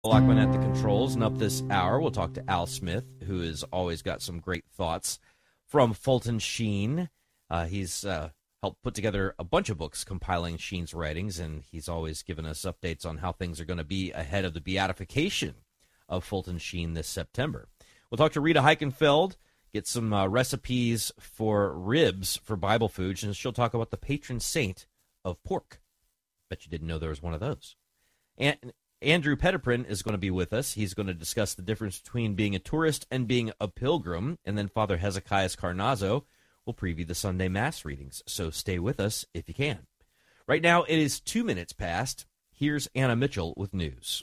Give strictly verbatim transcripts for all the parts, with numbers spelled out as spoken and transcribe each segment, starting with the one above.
Lockman at the controls, and up this hour, we'll talk to Al Smith, who has always got some great thoughts from Fulton Sheen. Uh, he's uh, helped put together a bunch of books compiling Sheen's writings, and he's always given us updates on how things are going to be ahead of the beatification of Fulton Sheen this September. We'll talk to Rita Heichenfeld, get some uh, recipes for ribs for Bible Foods, and she'll talk about the patron saint of pork. Bet you didn't know there was one of those. And Andrew Petiprin is going to be with us. He's going to discuss the difference between being a tourist and being a pilgrim. And then Father Hezekiah Carnazzo will preview the Sunday Mass readings. So stay with us if you can. Right now, it is two minutes past. Here's Anna Mitchell with news.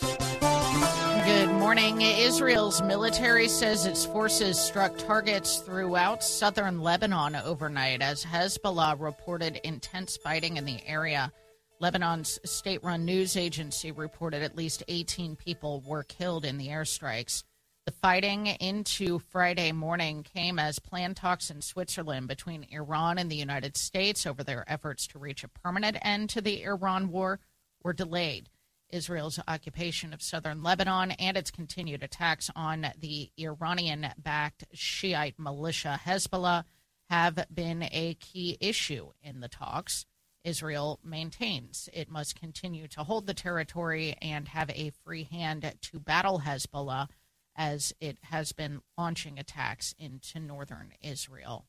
Good morning. Israel's military says its forces struck targets throughout southern Lebanon overnight as Hezbollah reported intense fighting in the area. Lebanon's state-run news agency reported at least eighteen people were killed in the airstrikes. The fighting into Friday morning came as planned talks in Switzerland between Iran and the United States over their efforts to reach a permanent end to the Iran war were delayed. Israel's occupation of southern Lebanon and its continued attacks on the Iranian-backed Shiite militia Hezbollah have been a key issue in the talks. Israel maintains it must continue to hold the territory and have a free hand to battle Hezbollah as it has been launching attacks into northern Israel.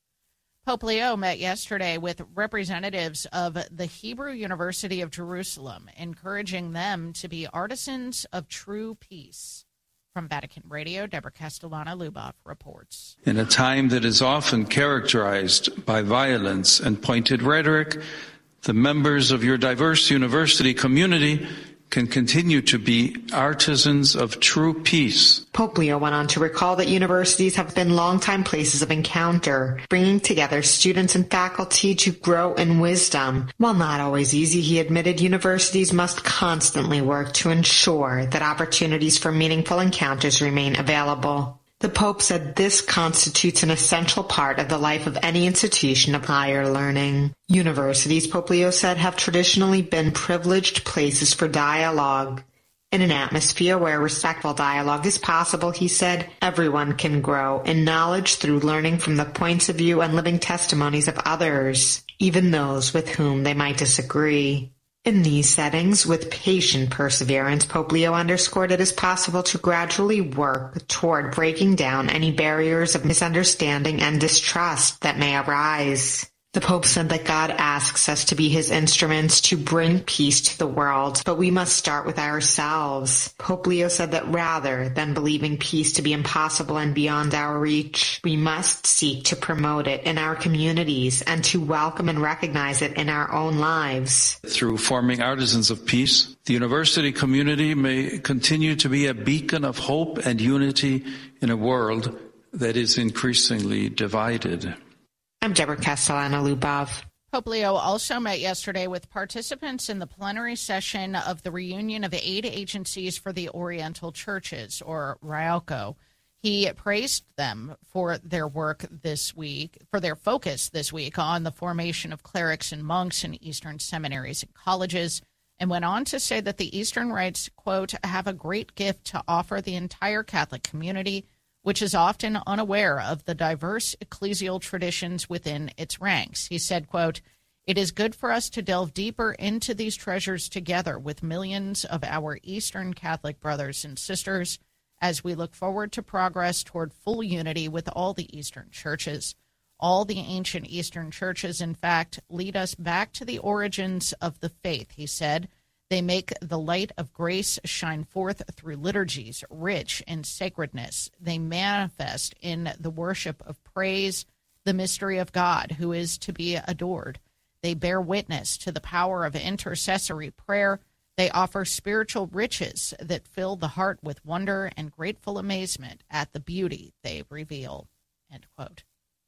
Pope Leo met yesterday with representatives of the Hebrew University of Jerusalem, encouraging them to be artisans of true peace. From Vatican Radio, Deborah Castellana-Lubov reports. In a time that is often characterized by violence and pointed rhetoric, the members of your diverse university community can continue to be artisans of true peace. Pope Leo went on to recall that universities have been longtime places of encounter, bringing together students and faculty to grow in wisdom. While not always easy, he admitted universities must constantly work to ensure that opportunities for meaningful encounters remain available. The Pope said this constitutes an essential part of the life of any institution of higher learning. Universities, Pope Leo said, have traditionally been privileged places for dialogue. In an atmosphere where respectful dialogue is possible, he said, everyone can grow in knowledge through learning from the points of view and living testimonies of others, even those with whom they might disagree. In these settings, with patient perseverance, Pope Leo underscored it is possible to gradually work toward breaking down any barriers of misunderstanding and distrust that may arise. The Pope said that God asks us to be his instruments to bring peace to the world, but we must start with ourselves. Pope Leo said that rather than believing peace to be impossible and beyond our reach, we must seek to promote it in our communities and to welcome and recognize it in our own lives. Through forming artisans of peace, the university community may continue to be a beacon of hope and unity in a world that is increasingly divided. I'm Deborah Castellana-Lubov. Pope Leo also met yesterday with participants in the plenary session of the reunion of aid agencies for the Oriental Churches, or RIALCO. He praised them for their work this week, for their focus this week on the formation of clerics and monks in Eastern seminaries and colleges, and went on to say that the Eastern Rites, quote, have a great gift to offer the entire Catholic community, which is often unaware of the diverse ecclesial traditions within its ranks. He said, quote, it is good for us to delve deeper into these treasures together with millions of our Eastern Catholic brothers and sisters as we look forward to progress toward full unity with all the Eastern churches. All the ancient Eastern churches, in fact, lead us back to the origins of the faith, he said. They make the light of grace shine forth through liturgies rich in sacredness. They manifest in the worship of praise, the mystery of God who is to be adored. They bear witness to the power of intercessory prayer. They offer spiritual riches that fill the heart with wonder and grateful amazement at the beauty they reveal. End quote.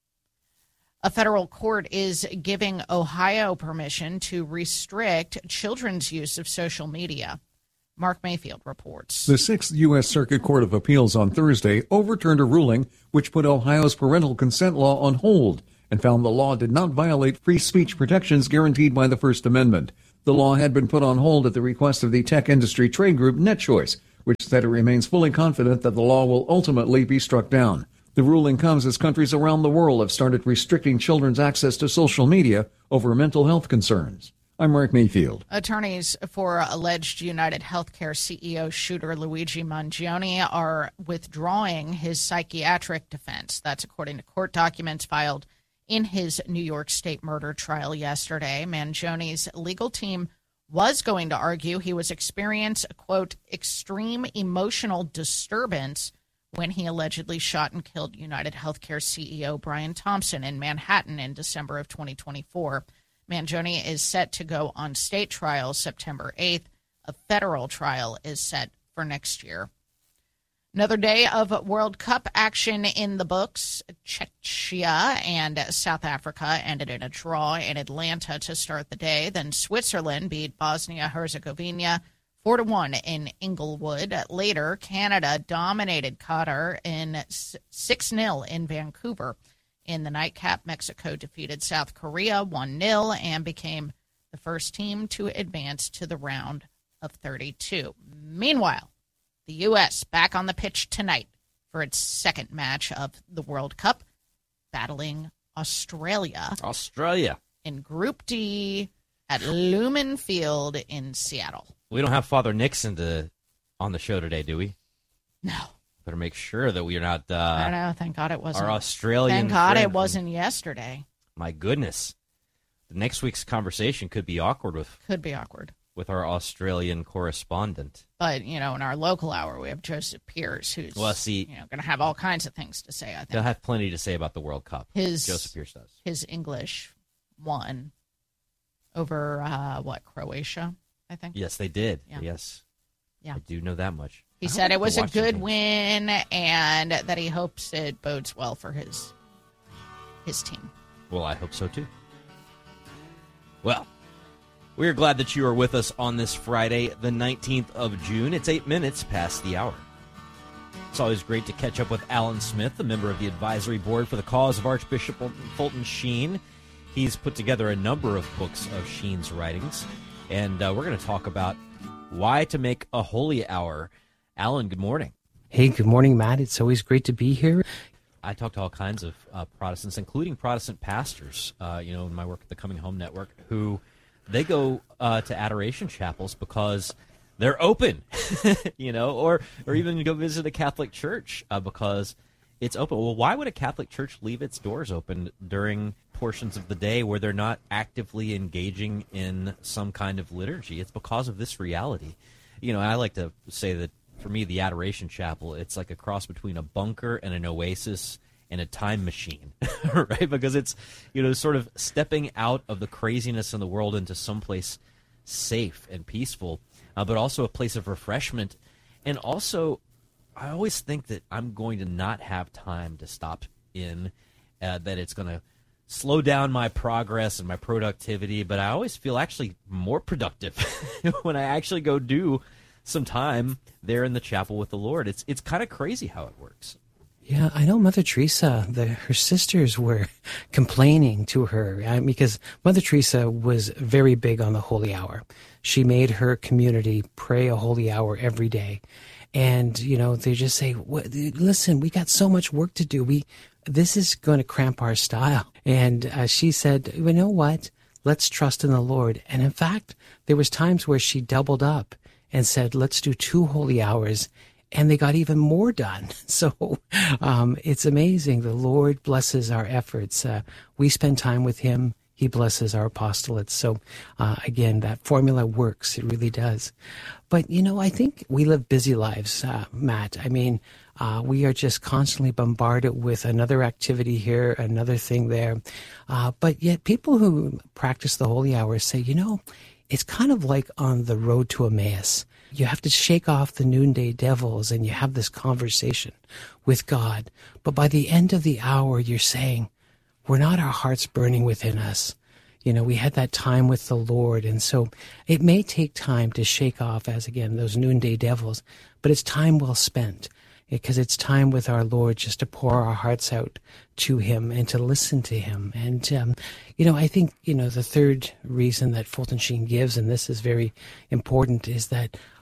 A federal court is giving Ohio permission to restrict children's use of social media. Mark Mayfield reports. The Sixth U S. Circuit Court of Appeals on Thursday overturned a ruling which put Ohio's parental consent law on hold and found the law did not violate free speech protections guaranteed by the First Amendment. The law had been put on hold at the request of the tech industry trade group NetChoice, which said it remains fully confident that the law will ultimately be struck down. The ruling comes as countries around the world have started restricting children's access to social media over mental health concerns. I'm Mark Mayfield. Attorneys for alleged United Healthcare C E O shooter Luigi Mangione are withdrawing his psychiatric defense. That's according to court documents filed in his New York State murder trial yesterday. Mangione's legal team was going to argue he was experiencing a, quote, extreme emotional disturbance when he allegedly shot and killed United Healthcare C E O Brian Thompson in Manhattan in December of twenty twenty-four. Mangione is set to go on state trial September eighth. A federal trial is set for next year. Another day of World Cup action in the books. Czechia and South Africa ended in a draw in Atlanta to start the day. Then Switzerland beat Bosnia-Herzegovina four to one in Inglewood. Later, Canada dominated Qatar in six nil in Vancouver. In the nightcap, Mexico defeated South Korea one nil and became the first team to advance to the round of thirty-two. Meanwhile, the U S back on the pitch tonight for its second match of the World Cup, battling Australia. Australia. In Group D at Lumen Field in Seattle. We don't have Father Nixon to, on the show today, do we? No. Better make sure that we are not. Uh, I know. Thank God it wasn't. Our Australian. Thank God friend it wasn't yesterday. My goodness, the next week's conversation could be awkward with Could be awkward. with our Australian correspondent. But you know, in our local hour, we have Joseph Pierce, who's Well, see- you know going to have all kinds of things to say. I They'll think have plenty to say about the World Cup. His- Joseph Pierce does. his English won over uh, what Croatia, I think. Yes, they did. Yeah. Yes. Yeah. I do know that much. He I said like it to was a watch the good games. win and that he hopes it bodes well for his his team. Well, I hope so too. Well, we are glad that you are with us on this Friday, the nineteenth of June. It's eight minutes past the hour. It's always great to catch up with Alan Smith, a member of the advisory board for the cause of Archbishop Fulton Sheen. He's put together a number of books of Sheen's writings, and uh, we're going to talk about why to make a holy hour. Alan, good morning. Hey, good morning, Matt. It's always great to be here. I talk to all kinds of uh, Protestants, including Protestant pastors, uh, you know, in my work at the Coming Home Network, who they go uh, to adoration chapels because they're open, you know, or or even go visit a Catholic church uh, because it's open. Well, why would a Catholic church leave its doors open during portions of the day where they're not actively engaging in some kind of liturgy? It's because of this reality. You know, I like to say that for me, the Adoration Chapel, it's like a cross between a bunker and an oasis and a time machine, right? Because it's, you know, sort of stepping out of the craziness in the world into someplace safe and peaceful, uh, but also a place of refreshment. And also, I always think that I'm going to not have time to stop in, uh, that it's going to slow down my progress and my productivity, but I always feel actually more productive when I actually go do some time there in the chapel with the Lord. It's it's kind of crazy how it works. Yeah, I know Mother Teresa, the, her sisters were complaining to her uh, because Mother Teresa was very big on the holy hour. She made her community pray a holy hour every day. And, you know, they just say, listen, we got so much work to do. We This is going to cramp our style. And uh, she said, you know what? Let's trust in the Lord. And in fact, there was times where she doubled up and said, let's do two holy hours. And they got even more done. So um, it's amazing. The Lord blesses our efforts. Uh, we spend time with him. He blesses our apostolates. So uh, again, that formula works. It really does. But, you know, I think we live busy lives, uh, Matt. I mean, uh, we are just constantly bombarded with another activity here, another thing there. Uh, but yet people who practice the holy hours say, you know, it's kind of like on the road to Emmaus. You have to shake off the noonday devils and you have this conversation with God. But by the end of the hour, you're saying, we're not our hearts burning within us. You know, we had that time with the Lord. And so it may take time to shake off, as again, those noonday devils, but it's time well spent because it's time with our Lord just to pour our hearts out to him and to listen to him. And, um, you know, I think, you know, the third reason that Fulton Sheen gives, and this is very important, is that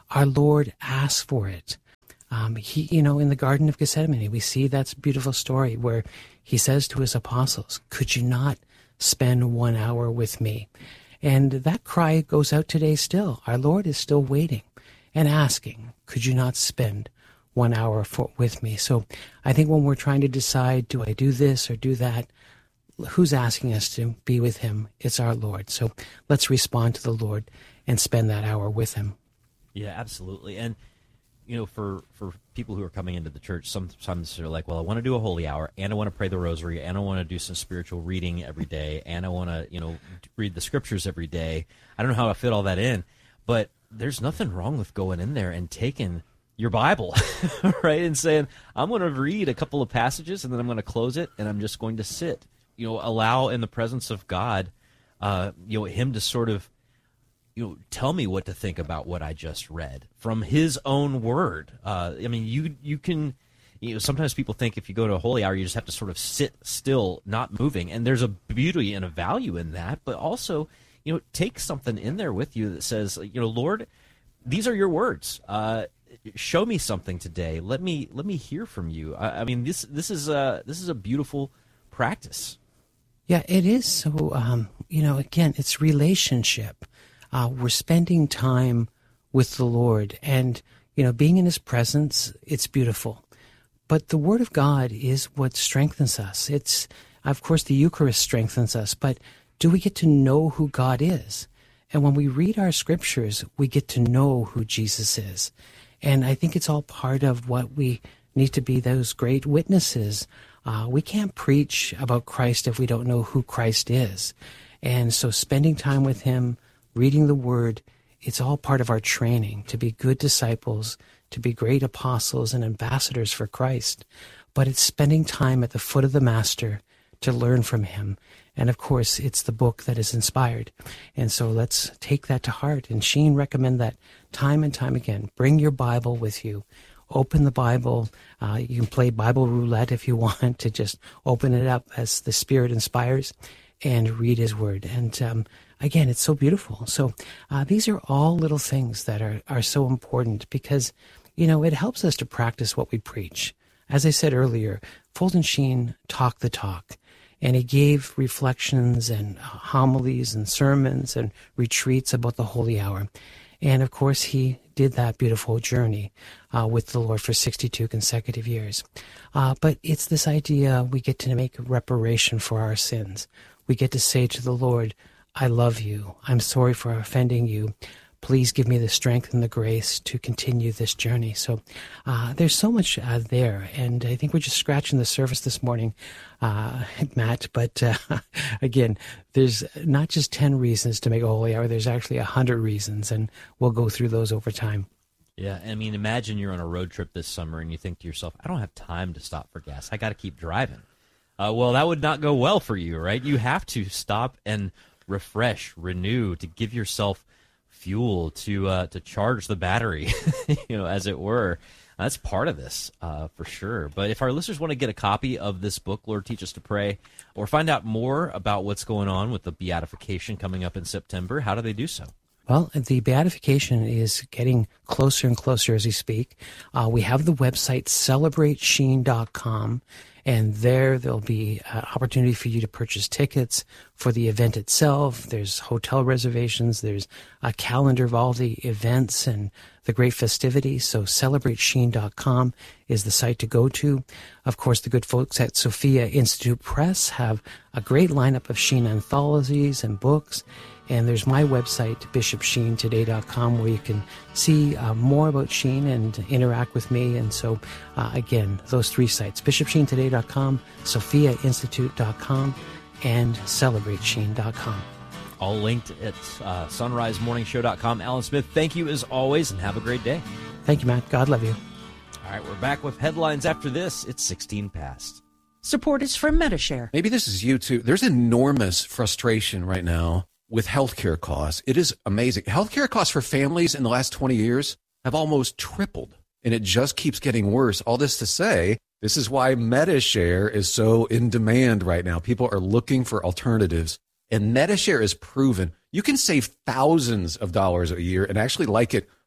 Our Lord asked for it. Um, he, you know, in the Garden of Gethsemane, we see that beautiful story where he says to his apostles, could you not spend one hour with me? And that cry goes out today still. Our Lord is still waiting and asking, could you not spend one hour for, with me? So I think when we're trying to decide, do I do this or do that, who's asking us to be with him? It's our Lord. So let's respond to the Lord and spend that hour with him. Yeah, absolutely. And, you know, for, for people who are coming into the church, sometimes they're like, well, I want to do a holy hour, and I want to pray the rosary, and I want to do some spiritual reading every day, and I want to, you know, read the scriptures every day. I don't know how I fit all that in, but there's nothing wrong with going in there and taking your Bible, right, and saying, I'm going to read a couple of passages, and then I'm going to close it, and I'm just going to sit. You know, allow in the presence of God, uh, you know, him to sort of, you know, tell me what to think about what I just read from his own word. Uh, I mean, you you can, you know, sometimes people think if you go to a holy hour, you just have to sort of sit still, not moving. And there's a beauty and a value in that. But also, you know, take something in there with you that says, you know, Lord, these are your words. Uh, show me something today. Let me let me hear from you. I, I mean, this this is a, this is a beautiful practice. Yeah, it is. So, um, you know, again, it's relationship. Uh, we're spending time with the Lord, and, you know, being in his presence, it's beautiful. But the Word of God is what strengthens us. It's, of course, the Eucharist strengthens us, but do we get to know who God is? And when we read our scriptures, we get to know who Jesus is. And I think it's all part of what we need to be, those great witnesses. Uh, we can't preach about Christ if we don't know who Christ is. And so spending time with him, reading the Word, it's all part of our training to be good disciples, to be great apostles and ambassadors for Christ. But it's spending time at the foot of the Master to learn from him. And of course, it's the book that is inspired. And so let's take that to heart. And Sheen recommend that time and time again. Bring your Bible with you. Open the Bible. Uh, you can play Bible roulette if you want to just open it up as the Spirit inspires and read his word. And um, again, it's so beautiful. So uh, these are all little things that are, are so important because, you know, it helps us to practice what we preach. As I said earlier, Fulton Sheen talked the talk, and he gave reflections and homilies and sermons and retreats about the Holy Hour. And of course, he did that beautiful journey uh, with the Lord for sixty-two consecutive years. Uh, but it's this idea we get to make reparation for our sins. We get to say to the Lord, I love you. I'm sorry for offending you. Please give me the strength and the grace to continue this journey. So uh, there's so much uh, there. And I think we're just scratching the surface this morning, uh, Matt. But uh, again, there's not just ten reasons to make a holy hour. There's actually one hundred reasons. And we'll go through those over time. Yeah, I mean, imagine you're on a road trip this summer and you think to yourself, I don't have time to stop for gas. I got to keep driving. Uh, well, that would not go well for you, right? You have to stop and refresh, renew, to give yourself fuel to uh, to charge the battery, you know, as it were. That's part of this, uh, for sure. But if our listeners want to get a copy of this book, Lord Teach Us to Pray, or find out more about what's going on with the beatification coming up in September, how do they do so? Well, the beatification is getting closer and closer as we speak. Uh, we have the website celebrate sheen dot com, and there there'll be an opportunity for you to purchase tickets for the event itself. There's hotel reservations. There's a calendar of all the events and the great festivities. So celebrate sheen dot com is the site to go to. Of course, the good folks at Sophia Institute Press have a great lineup of Sheen anthologies and books. And there's my website, bishop sheen today dot com, where you can see uh, more about Sheen and interact with me. And so, uh, again, those three sites, bishop sheen today dot com, sophia institute dot com, and celebrate sheen dot com. All linked at uh, sunrise morning show dot com. Alan Smith, thank you as always, and have a great day. Thank you, Matt. God love you. All right, we're back with headlines after this. It's sixteen past. Support is from Medi-Share. Maybe this is you, too. There's enormous frustration right now with healthcare costs. It is amazing. Healthcare costs for families in the last twenty years have almost tripled, and it just keeps getting worse. All this to say, this is why Medi-Share is so in demand right now. People are looking for alternatives, and Medi-Share is proven you can save thousands of dollars a year and actually like it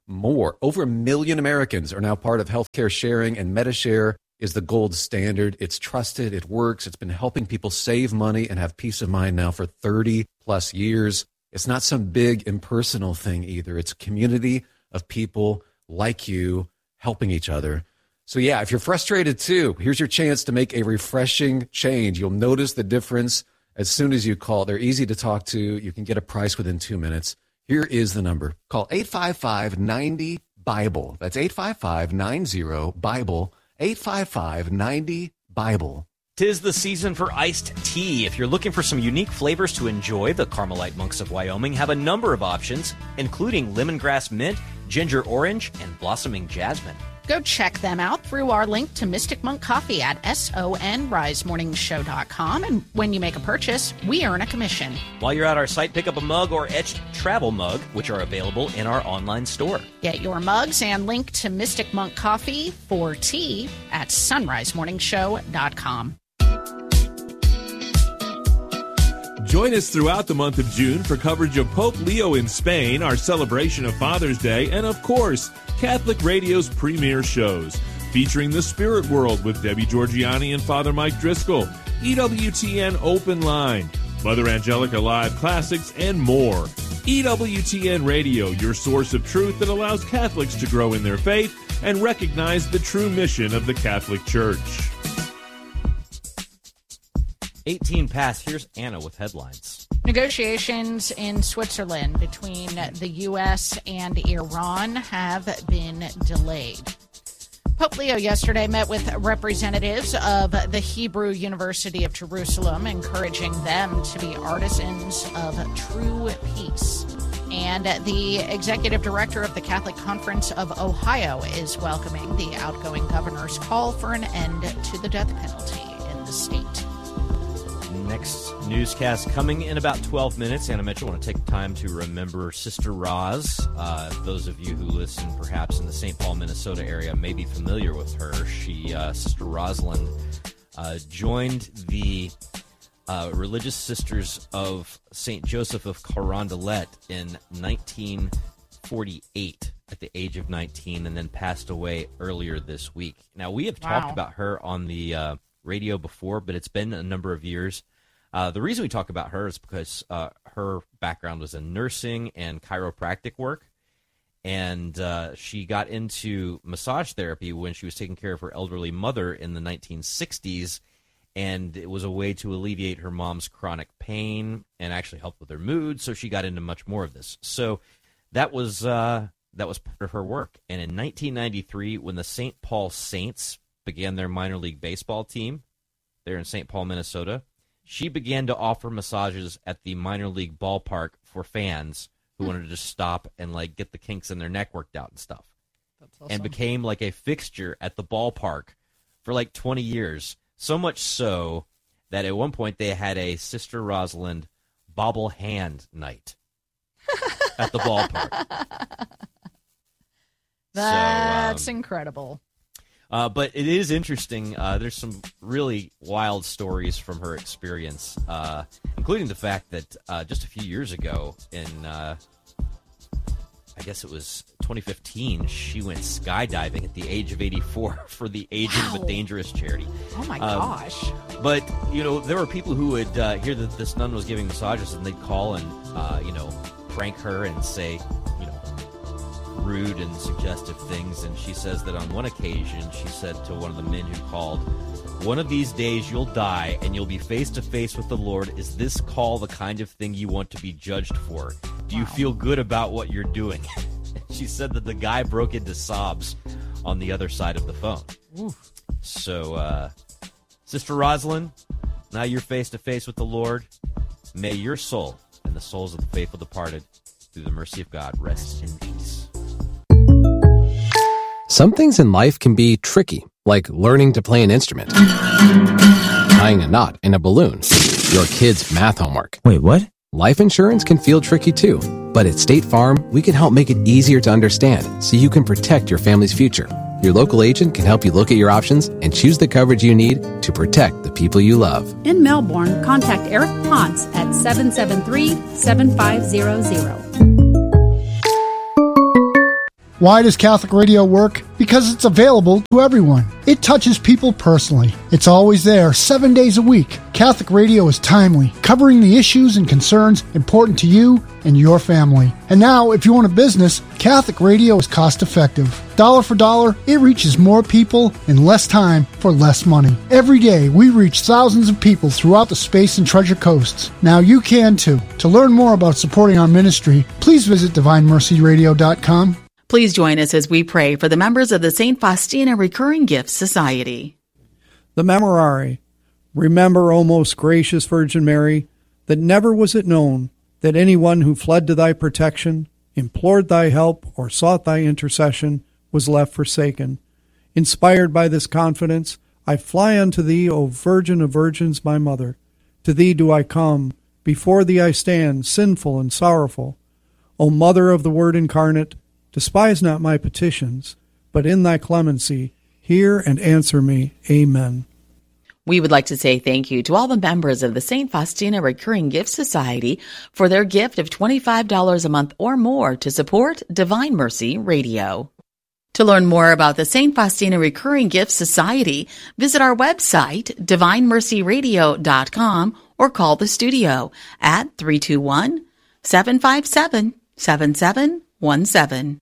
more. Over a million Americans are now part of healthcare sharing, and MediShare is the gold standard. It's trusted. It works. It's been helping people save money and have peace of mind now for thirty plus years. It's not some big impersonal thing either. It's a community of people like you helping each other. So yeah, if you're frustrated too, here's your chance to make a refreshing change. You'll notice the difference as soon as you call. They're easy to talk to. You can get a price within two minutes. Here is the number. Call eight five five, nine zero, BIBLE. That's eight five five, nine zero, BIBLE. eight five five, nine zero, BIBLE. Tis the season for iced tea. If you're looking for some unique flavors to enjoy, the Carmelite Monks of Wyoming have a number of options, including lemongrass mint, ginger orange, and blossoming jasmine. Go check them out through our link to Mystic Monk Coffee at sonrise morning show dot com. And when you make a purchase, we earn a commission. While you're at our site, pick up a mug or etched travel mug, which are available in our online store. Get your mugs and link to Mystic Monk Coffee for tea at sunrise morning show dot com. Join us throughout the month of June for coverage of Pope Leo in Spain, our celebration of Father's Day, and of course, Catholic Radio's premier shows, featuring The Spirit World with Debbie Georgiani and Father Mike Driscoll, E W T N Open Line, Mother Angelica Live Classics, and more. E W T N Radio, your source of truth that allows Catholics to grow in their faith and recognize the true mission of the Catholic Church. eighteen past. Here's Anna with headlines. Negotiations in Switzerland between the U S and Iran have been delayed. Pope Leo yesterday met with representatives of the Hebrew University of Jerusalem, encouraging them to be artisans of true peace. And the executive director of the Catholic Conference of Ohio is welcoming the outgoing governor's call for an end to the death penalty in the state. Next newscast coming in about twelve minutes. Anna Mitchell, I want to take time to remember Sister Roz. Uh, those of you who listen perhaps in the Saint Paul, Minnesota area may be familiar with her. She, uh, Sister Rosalind, uh, joined the uh, Religious Sisters of Saint Joseph of Carondelet in nineteen forty-eight at the age of nineteen, and then passed away earlier this week. Now, we have Wow. talked about her on the uh, radio before, but it's been a number of years. Uh, the reason we talk about her is because uh, her background was in nursing and chiropractic work, and uh, she got into massage therapy when she was taking care of her elderly mother in the nineteen sixties, and it was a way to alleviate her mom's chronic pain and actually help with her mood, so she got into much more of this. So that was uh, that was part of her work. And in nineteen ninety-three, when the Saint Paul Saints began their minor league baseball team there in Saint Paul, Minnesota, she began to offer massages at the minor league ballpark for fans who wanted to just stop and like get the kinks in their neck worked out and stuff. That's awesome. And became like a fixture at the ballpark for like twenty years. So much so that at one point they had a Sister Rosalind bobble hand night at the ballpark. That's so, um, incredible. Uh, but it is interesting. Uh, there's some really wild stories from her experience, uh, including the fact that uh, just a few years ago, in uh, I guess it was twenty fifteen, she went skydiving at the age of eighty-four for the Aging Wow. but Dangerous charity. Oh, my Um, gosh. But, you know, there were people who would uh, hear that this nun was giving massages, and they'd call and, uh, you know, prank her and say, you know, rude and suggestive things. And she says that on one occasion, she said to one of the men who called, "One of these days you'll die and you'll be face to face with the Lord. Is this call the kind of thing you want to be judged for? Do you Wow. feel good about what you're doing?" She said that the guy broke into sobs on the other side of the phone. Oof. So, uh, Sister Rosalind, now you're face to face with the Lord. May your soul and the souls of the faithful departed, through the mercy of God, rest in peace. Some things in life can be tricky, like learning to play an instrument, tying a knot in a balloon, your kid's math homework. Wait, what? Life insurance can feel tricky too, but at State Farm, we can help make it easier to understand so you can protect your family's future. Your local agent can help you look at your options and choose the coverage you need to protect the people you love. In Melbourne, contact Eric Ponce at seven seven three, seven five zero zero. Why does Catholic radio work? Because it's available to everyone. It touches people personally. It's always there, seven days a week. Catholic radio is timely, covering the issues and concerns important to you and your family. And now, if you own a business, Catholic radio is cost-effective. Dollar for dollar, it reaches more people in less time for less money. Every day, we reach thousands of people throughout the Space and Treasure Coasts. Now you can too. To learn more about supporting our ministry, please visit divine mercy radio dot com. Please join us as we pray for the members of the Saint Faustina Recurring Gifts Society. The Memorare. Remember, O most gracious Virgin Mary, that never was it known that anyone who fled to thy protection, implored thy help, or sought thy intercession was left forsaken. Inspired by this confidence, I fly unto thee, O Virgin of Virgins, my Mother. To thee do I come, before thee I stand, sinful and sorrowful. O Mother of the Word incarnate, despise not my petitions, but in thy clemency hear and answer me. Amen. We would like to say thank you to all the members of the Saint Faustina Recurring Gift Society for their gift of twenty-five dollars a month or more to support Divine Mercy Radio. To learn more about the Saint Faustina Recurring Gift Society, visit our website, divine mercy radio dot com, or call the studio at three two one, seven five seven, seven seven one seven.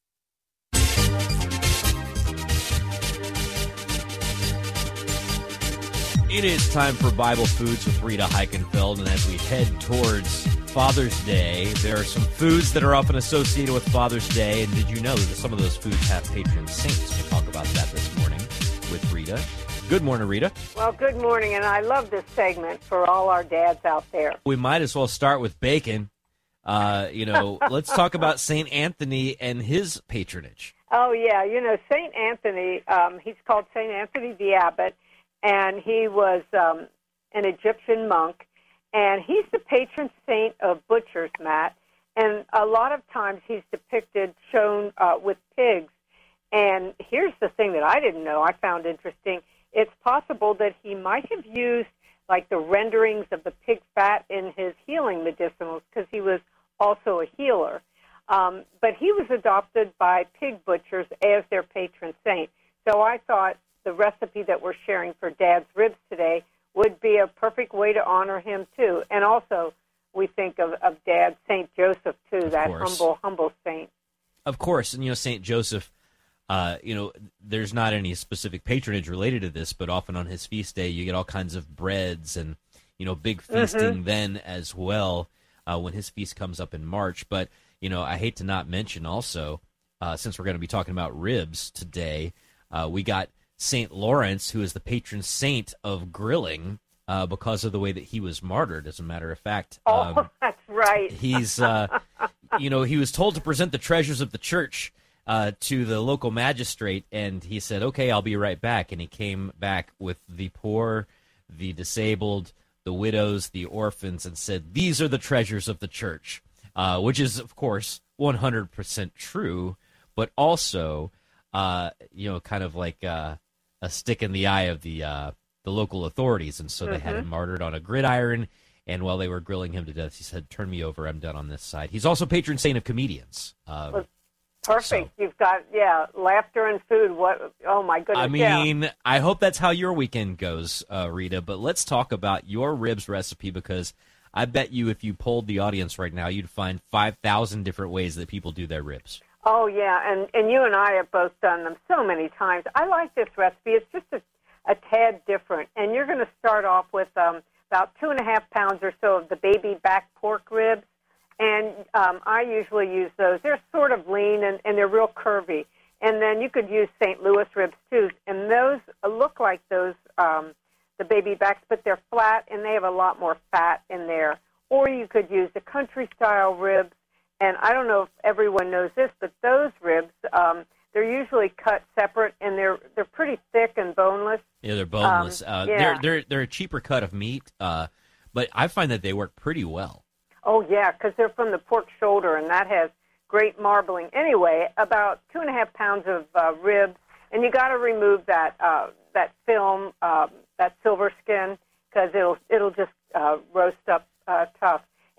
It is time for Bible Foods with Rita Heikenfeld, and as we head towards Father's Day, there are some foods that are often associated with Father's Day, and did you know that some of those foods have patron saints? We'll talk about that this morning with Rita. Good morning, Rita. Well, good morning, and I love this segment for all our dads out there. We might as well start with bacon. Uh, you know, let's talk about Saint Anthony and his patronage. Oh, yeah. You know, Saint Anthony, um, he's called Saint Anthony the Abbot, and he was um, an Egyptian monk, and he's the patron saint of butchers, Matt, and a lot of times he's depicted, shown uh, with pigs, and here's the thing that I didn't know, I found interesting. It's possible that he might have used, like, the renderings of the pig fat in his healing medicinals, because he was also a healer. Um, but he was adopted by pig butchers as their patron saint. So I thought the recipe that we're sharing for Dad's Ribs today would be a perfect way to honor him, too. And also, we think of, of Dad, Saint Joseph, too, of that course. humble, humble saint. Of course. And, you know, Saint Joseph, uh, you know, there's not any specific patronage related to this, but often on his feast day, you get all kinds of breads and, you know, big feasting mm-hmm. then as well uh, when his feast comes up in March. But, you know, I hate to not mention also, uh, since we're going to be talking about ribs today, uh, we got Saint Lawrence, who is the patron saint of grilling uh, because of the way that he was martyred, as a matter of fact. Um, oh, that's right. he's, uh, you know, he was told to present the treasures of the church uh, to the local magistrate, and he said, okay, I'll be right back. And he came back with the poor, the disabled, the widows, the orphans, and said, these are the treasures of the church, uh, which is, of course, one hundred percent true, but also, uh, you know, kind of like uh, a stick in the eye of the uh, the local authorities. And so mm-hmm. they had him martyred on a gridiron, and while they were grilling him to death, he said, turn me over, I'm done on this side. He's also patron saint of comedians. Um, well, perfect. So. You've got, yeah, laughter and food. What? Oh, my goodness. I mean, yeah. I hope that's how your weekend goes, uh, Rita, but let's talk about your ribs recipe, because I bet you if you polled the audience right now, you'd find five thousand different ways that people do their ribs. Oh, yeah, and, and you and I have both done them so many times. I like this recipe. It's just a, a tad different. And you're going to start off with um, about two and a half pounds or so of the baby back pork ribs. And um, I usually use those. They're sort of lean, and, and they're real curvy. And then you could use Saint Louis ribs, too. And those look like those, um, the baby backs, but they're flat, and they have a lot more fat in there. Or you could use the country-style ribs. And I don't know if everyone knows this, but those ribs, um, they're usually cut separate, and they're they're pretty thick and boneless. Yeah, they're boneless. Um, uh, yeah. They're they're they're a cheaper cut of meat, uh, but I find that they work pretty well. Oh yeah, because they're from the pork shoulder, and that has great marbling. Anyway, about two and a half pounds of uh, ribs, and you got to remove that uh, that film, uh, that silver skin, because it'll it'll just uh, roast up uh, tough.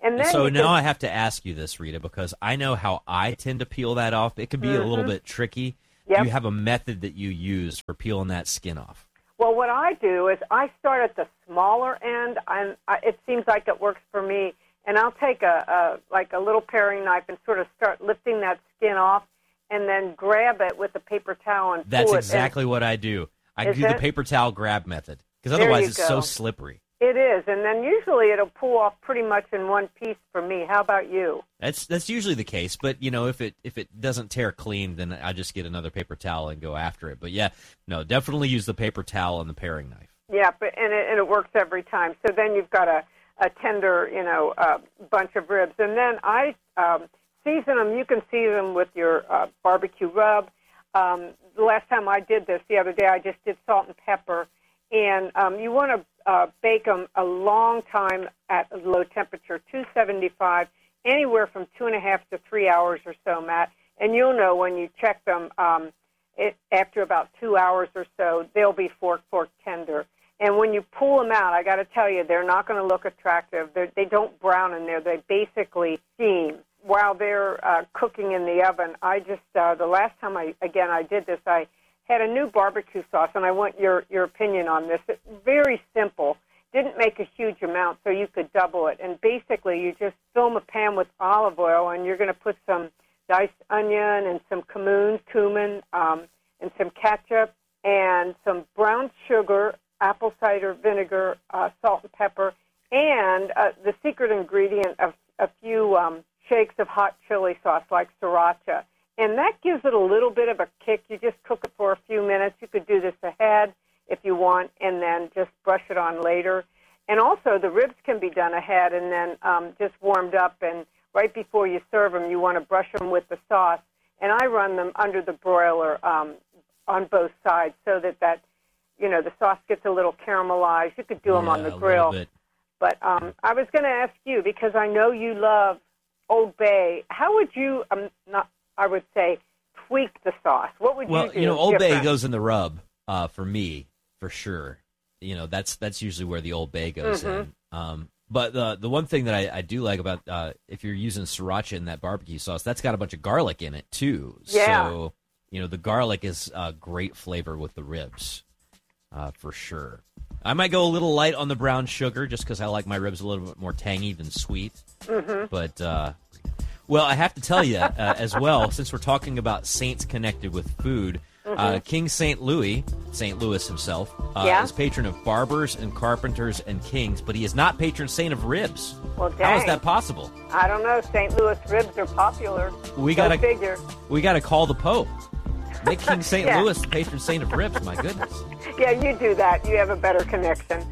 And then so you now can, I have to ask you this, Rita, because I know how I tend to peel that off. It can be mm-hmm. a little bit tricky. Yep. Do you have a method that you use for peeling that skin off? Well, what I do is I start at the smaller end, and I, it seems like it works for me. And I'll take a, a like a little paring knife and sort of start lifting that skin off, and then grab it with a paper towel and That's pull exactly it. what I do. I Is do the it? paper towel grab method, because There otherwise you it's go. so slippery. It is, and then usually it'll pull off pretty much in one piece for me. How about you? That's that's usually the case, but you know, if it if it doesn't tear clean, then I just get another paper towel and go after it. But yeah, no, definitely use the paper towel and the paring knife. Yeah, but and it, and it works every time. So then you've got a, a tender, you know, uh, bunch of ribs, and then I um, season them. You can season them with your uh, barbecue rub. Um, the last time I did this, the other day, I just did salt and pepper, and um, you want to uh, bake them a long time at low temperature, two seventy-five, anywhere from two and a half to three hours or so, Matt. And you'll know when you check them. Um, It, after about two hours or so, they'll be fork, fork tender. And when you pull them out, I got to tell you, they're not going to look attractive. They're, they don't brown in there. They basically steam. While they're uh, cooking in the oven, I just, uh, the last time, I again, I did this, I had a new barbecue sauce, and I want your, your opinion on this. It's very simple. Didn't make a huge amount, so you could double it. And basically, you just fill a pan with olive oil, and you're going to put some diced onion and some cumin, cumin, um, and some ketchup and some brown sugar, apple cider vinegar, uh, salt and pepper, and uh, the secret ingredient of a few um, shakes of hot chili sauce like sriracha. And that gives it a little bit of a kick. You just cook it for a few minutes. You could do this ahead if you want, and then just brush it on later. And also the ribs can be done ahead and then um, just warmed up, and right before you serve them, you want to brush them with the sauce. And I run them under the broiler um, on both sides so that, that, you know, the sauce gets a little caramelized. You could do them yeah, on the a grill. little bit. But um, I was going to ask you, because I know you love Old Bay, how would you, um, not, I would say, tweak the sauce? What would Well, you do? you know, Old Bay different? goes in the rub uh, for me, for sure. You know, that's that's usually where the Old Bay goes Mhm. in. Um, but the the one thing that I, I do like about uh, if you're using sriracha in that barbecue sauce, that's got a bunch of garlic in it too. Yeah. So you know, the garlic is a great flavor with the ribs, uh, for sure. I might go a little light on the brown sugar just because I like my ribs a little bit more tangy than sweet. Mhm. But uh, well, I have to tell you uh, as well, since we're talking about saints connected with food. Uh, Mhm. King Saint Louis, Saint Louis himself, uh, Yeah. is patron of barbers and carpenters and kings, but he is not patron saint of ribs. Well, How is dang. that possible? I don't know. Saint Louis ribs are popular. We Go gotta figure. we gotta call the Pope. Make King Saint Yeah. Louis the patron saint of ribs. My goodness, Yeah, you do that. You have a better connection.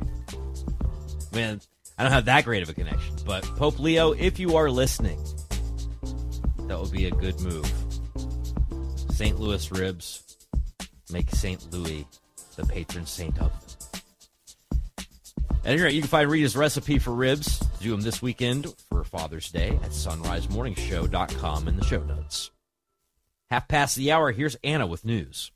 man, I don't have that great of a connection. But Pope Leo, if you are listening, that would be a good move. Saint Louis ribs. Make Saint Louis the patron saint of them. At any rate, you can find Rita's recipe for ribs, do them this weekend for Father's Day at sunrise morning show dot com in the show notes. Half past the hour, here's Anna with news.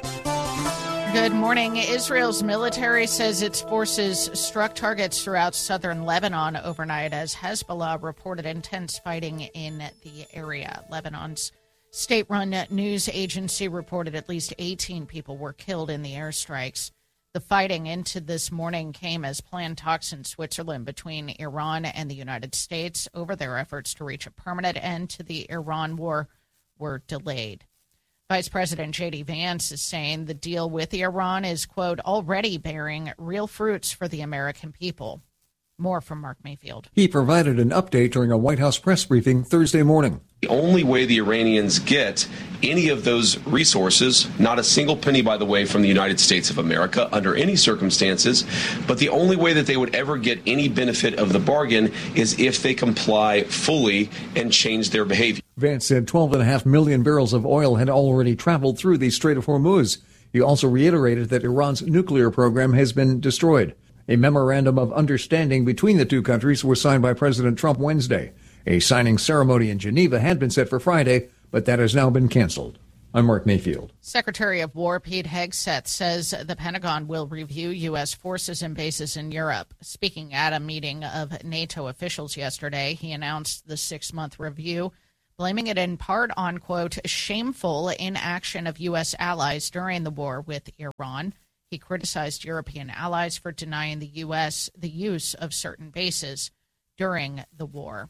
Good morning. Israel's military says its forces struck targets throughout southern Lebanon overnight as Hezbollah reported intense fighting in the area. Lebanon's state-run news agency reported at least eighteen people were killed in the airstrikes. The fighting into this morning came as planned talks in Switzerland between Iran and the United States over their efforts to reach a permanent end to the Iran war were delayed. Vice President J D Vance is saying the deal with Iran is, quote, already bearing real fruits for the American people. More from Mark Mayfield. He provided an update during a White House press briefing Thursday morning. The only way the Iranians get any of those resources, not a single penny, by the way, from the United States of America under any circumstances, but the only way that they would ever get any benefit of the bargain is if they comply fully and change their behavior. Vance said twelve point five million barrels of oil had already traveled through the Strait of Hormuz. He also reiterated that Iran's nuclear program has been destroyed. A memorandum of understanding between the two countries was signed by President Trump Wednesday. A signing ceremony in Geneva had been set for Friday, but that has now been canceled. I'm Mark Mayfield. Secretary of War Pete Hegseth says the Pentagon will review U S forces and bases in Europe. Speaking at a meeting of NATO officials yesterday, he announced the six-month review, blaming it in part on, quote, shameful inaction of U S allies during the war with Iran. He criticized European allies for denying the U S the use of certain bases during the war.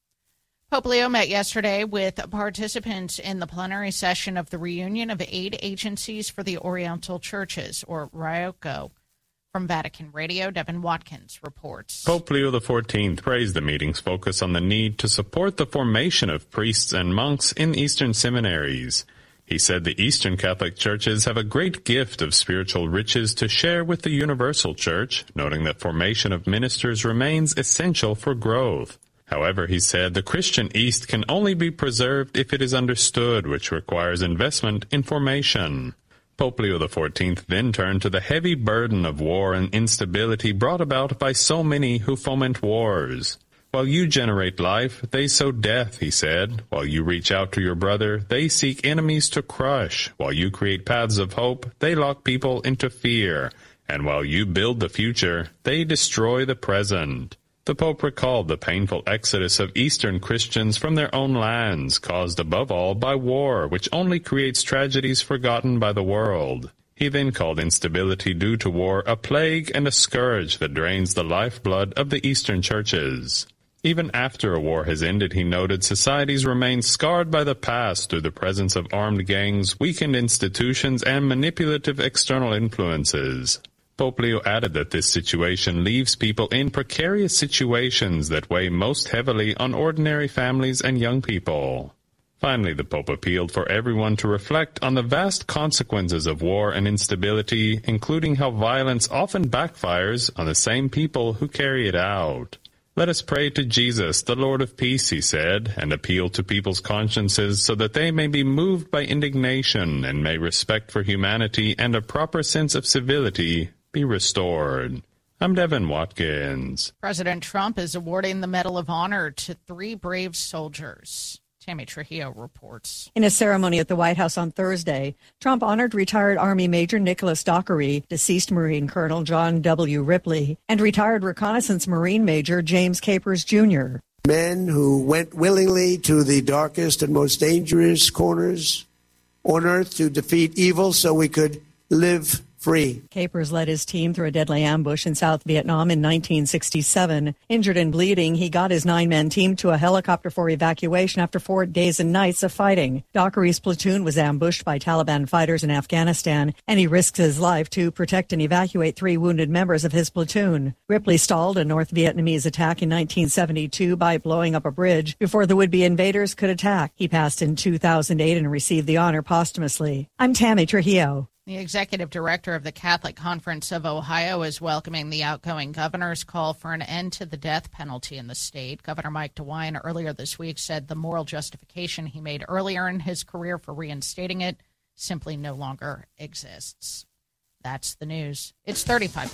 Pope Leo met yesterday with participants in the plenary session of the Reunion of Aid Agencies for the Oriental Churches, or RIOCO. From Vatican Radio, Devin Watkins reports. Pope Leo the fourteenth praised the meeting's focus on the need to support the formation of priests and monks in Eastern seminaries. He said the Eastern Catholic churches have a great gift of spiritual riches to share with the Universal Church, noting that formation of ministers remains essential for growth. However, he said the Christian East can only be preserved if it is understood, which requires investment in formation. Pope Leo the fourteenth then turned to the heavy burden of war and instability brought about by so many who foment wars. While you generate life, they sow death, he said. While you reach out to your brother, they seek enemies to crush. While you create paths of hope, they lock people into fear. And while you build the future, they destroy the present. The Pope recalled the painful exodus of Eastern Christians from their own lands, caused above all by war, which only creates tragedies forgotten by the world. He then called instability due to war a plague and a scourge that drains the lifeblood of the Eastern churches. Even after a war has ended, he noted, societies remain scarred by the past through the presence of armed gangs, weakened institutions, and manipulative external influences. Pope Leo added that this situation leaves people in precarious situations that weigh most heavily on ordinary families and young people. Finally, the Pope appealed for everyone to reflect on the vast consequences of war and instability, including how violence often backfires on the same people who carry it out. Let us pray to Jesus, the Lord of peace, he said, and appeal to people's consciences so that they may be moved by indignation and may respect for humanity and a proper sense of civility be restored. I'm Devin Watkins. President Trump is awarding the Medal of Honor to three brave soldiers. Tammy Trujillo reports. In a ceremony at the White House on Thursday, Trump honored retired Army Major Nicholas Dockery, deceased Marine Colonel John W. Ripley, and retired Reconnaissance Marine Major James Capers, Junior Men who went willingly to the darkest and most dangerous corners on earth to defeat evil so we could live free. Capers led his team through a deadly ambush in South Vietnam in nineteen sixty-seven. Injured and bleeding, he got his nine-man team to a helicopter for evacuation after four days and nights of fighting. Dockery's platoon was ambushed by Taliban fighters in Afghanistan, and he risked his life to protect and evacuate three wounded members of his platoon. Ripley stalled a North Vietnamese attack in nineteen seventy-two by blowing up a bridge before the would-be invaders could attack. He passed in two thousand eight and received the honor posthumously. I'm Tammy Trujillo. The executive director of the Catholic Conference of Ohio is welcoming the outgoing governor's call for an end to the death penalty in the state. Governor Mike DeWine earlier this week said the moral justification he made earlier in his career for reinstating it simply no longer exists. That's the news. It's thirty-five.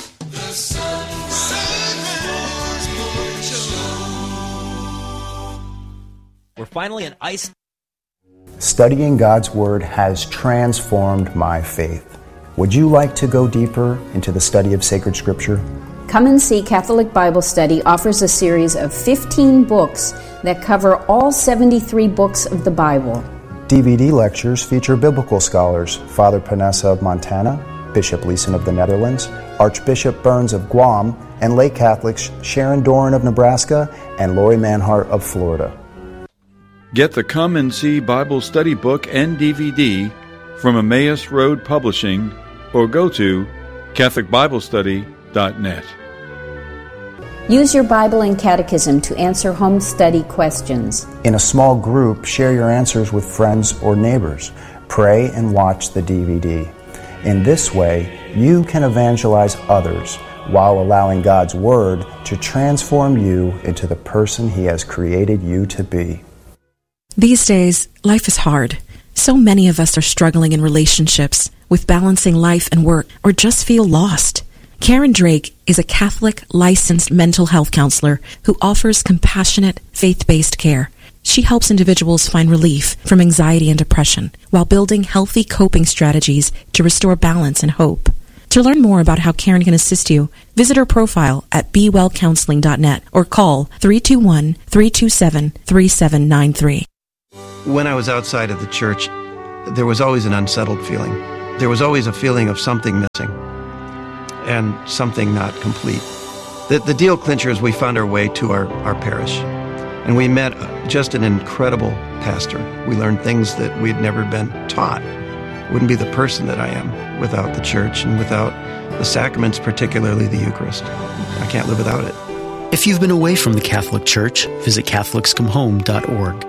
We're finally an ice. Studying God's Word has transformed my faith. Would you like to go deeper into the study of sacred Scripture? Come and See Catholic Bible Study offers a series of fifteen books that cover all seventy-three books of the Bible. D V D lectures feature biblical scholars Father Panessa of Montana, Bishop Leeson of the Netherlands, Archbishop Burns of Guam, and lay Catholics Sharon Doran of Nebraska and Lori Manhart of Florida. Get the Come and See Bible Study Book and D V D from Emmaus Road Publishing or go to Catholic Bible Study dot net. Use your Bible and Catechism to answer home study questions. In a small group, share your answers with friends or neighbors. Pray and watch the D V D. In this way, you can evangelize others while allowing God's Word to transform you into the person He has created you to be. These days, life is hard. So many of us are struggling in relationships, with balancing life and work, or just feel lost. Karen Drake is a Catholic licensed mental health counselor who offers compassionate, faith-based care. She helps individuals find relief from anxiety and depression while building healthy coping strategies to restore balance and hope. To learn more about how Karen can assist you, visit her profile at be well counseling dot net or call three two one, three two seven, three seven nine three. When I was outside of the church, there was always an unsettled feeling. There was always a feeling of something missing and something not complete. The, the deal clincher is we found our way to our, our parish, and we met just an incredible pastor. We learned things that we'd never been taught. Wouldn't be the person that I am without the church and without the sacraments, particularly the Eucharist. I can't live without it. If you've been away from the Catholic Church, visit catholics come home dot org.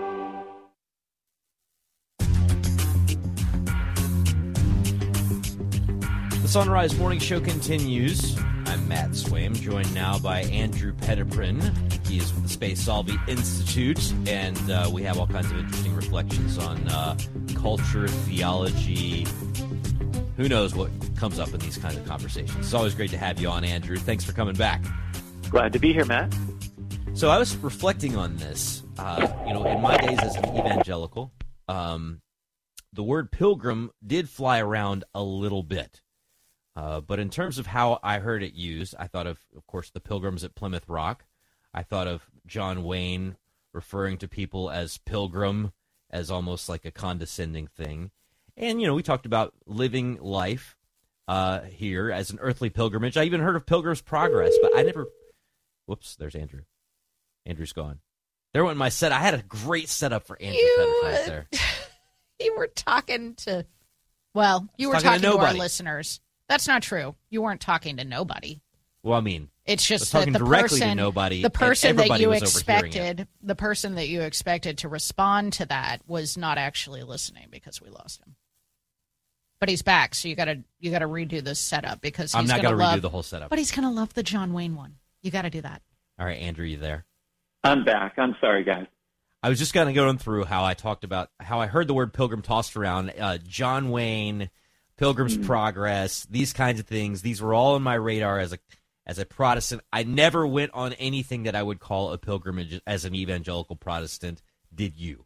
The Sunrise Morning Show continues. I'm Matt Swaim, joined now by Andrew Petiprin. He is with the Space Solvi Institute, and uh, we have all kinds of interesting reflections on uh, culture, theology. Who knows what comes up in these kinds of conversations. It's always great to have you on, Andrew. Thanks for coming back. Glad to be here, Matt. So I was reflecting on this. Uh, you know, in my days as an evangelical, um, the word pilgrim did fly around a little bit. Uh, but in terms of how I heard it used, I thought of, of course, the Pilgrims at Plymouth Rock. I thought of John Wayne referring to people as pilgrim, as almost like a condescending thing. And, you know, we talked about living life uh, here as an earthly pilgrimage. I even heard of Pilgrim's Progress, but I never... Whoops, there's Andrew. Andrew's gone. There went my set. I had a great setup for Andrew You, right there. You were talking to... Well, you were talking talking, to to, our nobody. listeners. That's not true. You weren't talking to nobody. Well, I mean, It's I was just that talking the directly person, to nobody, the person and that everybody you was overhearing it. expected, the person that you expected to respond to that was not actually listening because we lost him. But he's back, so you got to you got to redo this setup because he's I'm not going gonna to redo the whole setup. But he's going to love the John Wayne one. You got to do that. All right, Andrew, you there? I'm back. I'm sorry, guys. I was just kind of going through how I talked about how I heard the word pilgrim tossed around. Uh, John Wayne, Pilgrim's Mm. Progress, these kinds of things. These were all on my radar as a as a Protestant. I never went on anything that I would call a pilgrimage as an evangelical Protestant. Did you?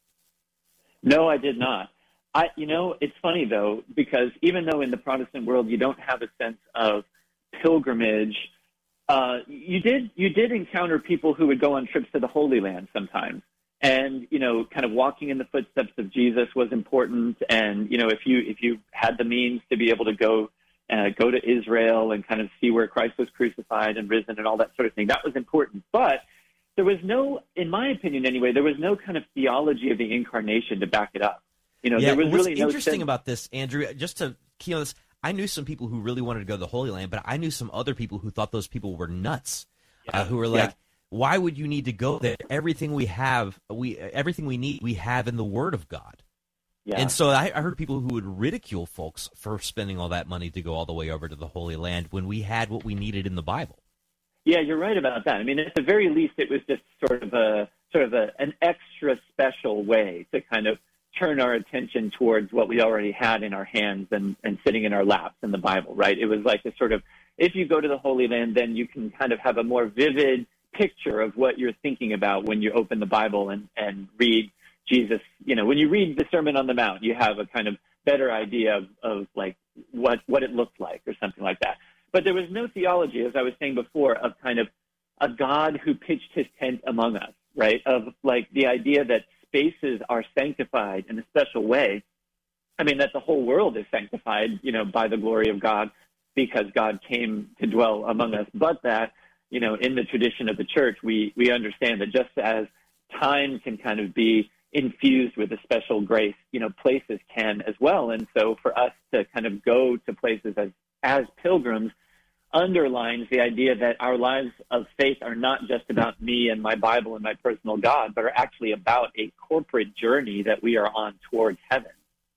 No, I did not. I, you know, it's funny though, because even though in the Protestant world you don't have a sense of pilgrimage, uh, you did you did encounter people who would go on trips to the Holy Land sometimes, and you know, kind of walking in the footsteps of Jesus was important. And you know, if you if you had the means to be able to go uh, go to Israel and kind of see where Christ was crucified and risen and all that sort of thing, that was important. But there was no, in my opinion anyway, there was no kind of theology of the incarnation to back it up. You know, yeah, there was what's really no interesting sense. about this, Andrew, just to key on this, I knew some people who really wanted to go to the Holy Land, but I knew some other people who thought those people were nuts, uh, who were like, Yeah. why would you need to go there? Everything we have, we everything we need, we have in the Word of God. Yeah. And so I, I heard people who would ridicule folks for spending all that money to go all the way over to the Holy Land when we had what we needed in the Bible. Yeah, you're right about that. I mean, at the very least, it was just sort of a sort of a, an extra special way to kind of turn our attention towards what we already had in our hands and, and sitting in our laps in the Bible, right? It was like a sort of, if you go to the Holy Land, then you can kind of have a more vivid picture of what you're thinking about when you open the Bible and, and read Jesus. You know, when you read the Sermon on the Mount, you have a kind of better idea of, of like what, what it looked like or something like that. But there was no theology, as I was saying before, of kind of a God who pitched his tent among us, right? Of like the idea that spaces are sanctified in a special way. I mean, that the whole world is sanctified, you know, by the glory of God because God came to dwell among us. But that, you know, in the tradition of the church, we, we understand that just as time can kind of be infused with a special grace, you know, places can as well. And so for us to kind of go to places as, as pilgrims underlines the idea that our lives of faith are not just about me and my Bible and my personal God, but are actually about a corporate journey that we are on towards heaven.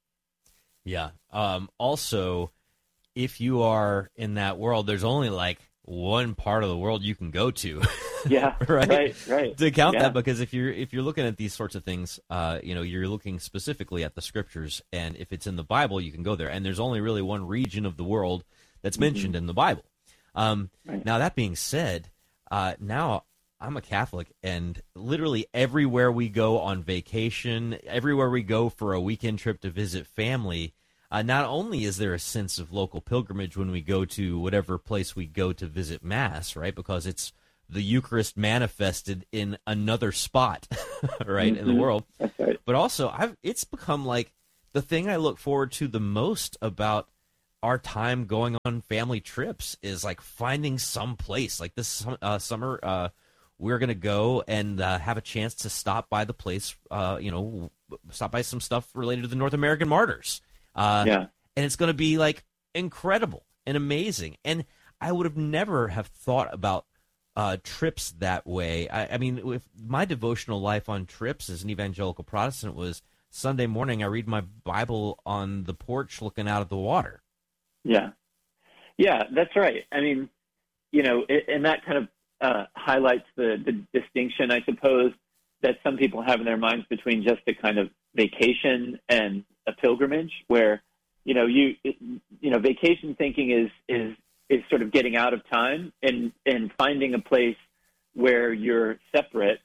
Yeah. Um, also, if you are in that world, there's only like one part of the world you can go to. Yeah, right, right, right. To count Yeah. that, because if you're if you're looking at these sorts of things, uh, you know, you're looking specifically at the scriptures, and if it's in the Bible, you can go there. And there's only really one region of the world that's mentioned Mhm. in the Bible. Um, Right. Now, that being said, uh, now I'm a Catholic, and literally everywhere we go on vacation, everywhere we go for a weekend trip to visit family, uh, not only is there a sense of local pilgrimage when we go to whatever place we go to visit Mass, right, because it's the Eucharist manifested in another spot, right, mm-hmm. in the world. That's right. But also, I've, it's become like the thing I look forward to the most about our time going on family trips is like finding some place. Like this uh, summer, uh, we're going to go and uh, have a chance to stop by the place, uh, you know, stop by some stuff related to the North American martyrs. Uh, yeah. And it's going to be like incredible and amazing. And I would have never have thought about uh, trips that way. I, I mean, with my devotional life on trips as an evangelical Protestant was Sunday morning, I read my Bible on the porch looking out at the water. Yeah. Yeah, that's right. I mean, you know, it, and that kind of uh, highlights the, the distinction, I suppose, that some people have in their minds between just a kind of vacation and a pilgrimage, where, you know, you it, you know, vacation thinking is is is sort of getting out of time and and finding a place where you're separate,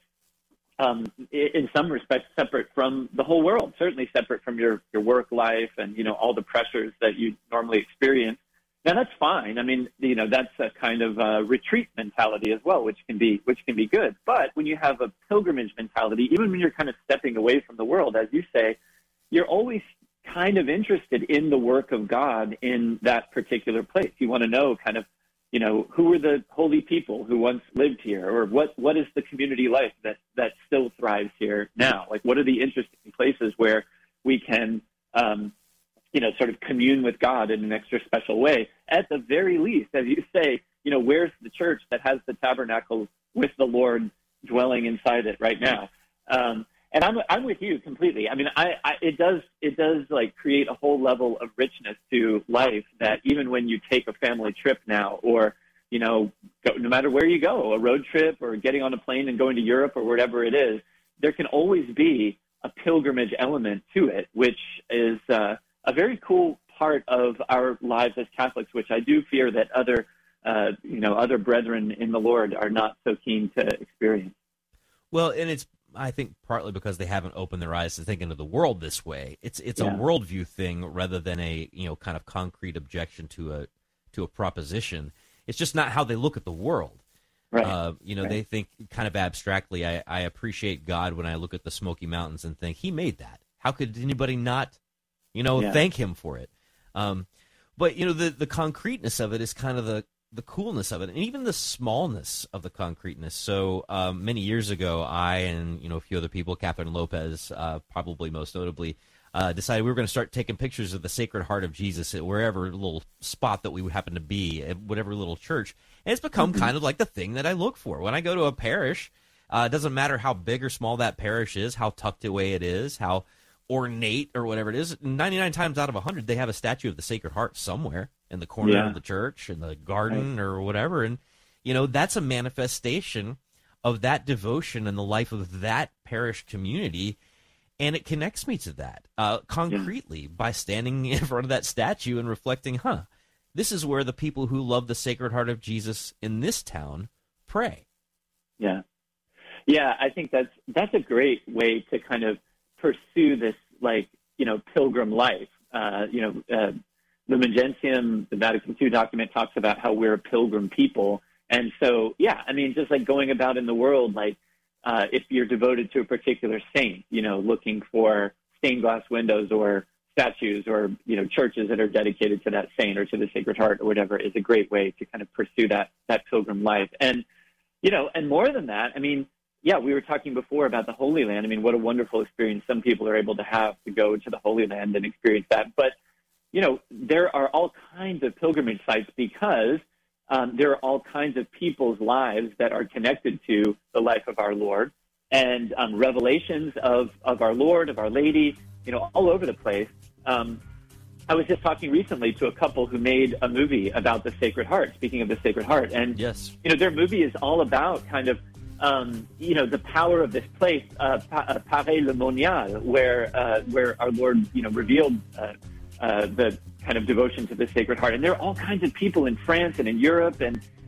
um, in some respects, separate from the whole world, certainly separate from your, your work life and, you know, all the pressures that you normally experience. Now, that's fine. I mean, you know, that's a kind of uh, retreat mentality as well, which can be which can be good. But when you have a pilgrimage mentality, even when you're kind of stepping away from the world, as you say, you're always kind of interested in the work of God in that particular place. You want to know kind of, you know, who are the holy people who once lived here, or what, what is the community life that, that still thrives here now? Like, what are the interesting places where we can, um, you know, sort of commune with God in an extra special way? At the very least, as you say, you know, where's the church that has the tabernacle with the Lord dwelling inside it right now? Um, and I'm I'm with you completely. I mean, I, I it does it does like create a whole level of richness to life that even when you take a family trip now, or you know, go, no matter where you go, a road trip or getting on a plane and going to Europe or whatever it is, there can always be a pilgrimage element to it, which is uh, a very cool part of our lives as Catholics, which I do fear that other uh, you know other brethren in the Lord are not so keen to experience. Well, and it's, I think, partly because they haven't opened their eyes to thinking of the world this way. It's it's Yeah. a worldview thing rather than a, you know, kind of concrete objection to a to a proposition. It's just not how they look at the world. Right. Uh, you know, Right. they think kind of abstractly. I, I appreciate God when I look at the Smoky Mountains and think He made that. How could anybody not, you know, Yeah. thank Him for it? Um, but you know, the the concreteness of it is kind of the the coolness of it, and even the smallness of the concreteness. So um, many years ago, I and you know a few other people, Catherine Lopez, uh, probably most notably, uh, decided we were going to start taking pictures of the Sacred Heart of Jesus at wherever little spot that we would happen to be, at whatever little church. And it's become Mm-hmm. kind of like the thing that I look for when I go to a parish. Uh, it doesn't matter how big or small that parish is, how tucked away it is, how ornate or whatever it is. ninety-nine times out of one hundred, they have a statue of the Sacred Heart somewhere in the corner Yeah. of the church, in the garden, or whatever. And, you know, that's a manifestation of that devotion in the life of that parish community. And it connects me to that uh, concretely by standing in front of that statue and reflecting, huh, this is where the people who love the Sacred Heart of Jesus in this town pray. Yeah. Yeah, I think that's that's a great way to kind of pursue this, like, you know, pilgrim life. Uh, you know, uh, Lumen Gentium, the Vatican Two document, talks about how we're a pilgrim people. And so, yeah, I mean, just like going about in the world, like uh, if you're devoted to a particular saint, you know, looking for stained glass windows or statues or, you know, churches that are dedicated to that saint or to the Sacred Heart or whatever is a great way to kind of pursue that that pilgrim life. And, you know, and more than that, I mean, yeah, we were talking before about the Holy Land. I mean, what a wonderful experience some people are able to have to go to the Holy Land and experience that. But, you know, there are all kinds of pilgrimage sites because um, there are all kinds of people's lives that are connected to the life of our Lord, and um, revelations of, of our Lord, of Our Lady, you know, all over the place. Um, I was just talking recently to a couple who made a movie about the Sacred Heart, speaking of the Sacred Heart. And, yes, you know, their movie is all about kind of, um, you know, the power of this place, uh, Paray-le-Monial, where, uh, where our Lord, you know, revealed uh, uh, the kind of devotion to the Sacred Heart. And there are all kinds of people in France and in Europe and,